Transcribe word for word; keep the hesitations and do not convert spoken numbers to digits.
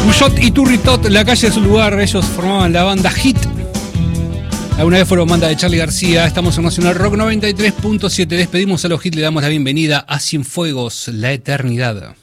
Guyot y Turritot, la calle es su lugar. Ellos formaban la banda Hit. Alguna vez fueron banda de Charly García. Estamos en Nacional Rock noventa y tres punto siete. Despedimos a los Hit, le damos la bienvenida a Cienfuegos, la eternidad.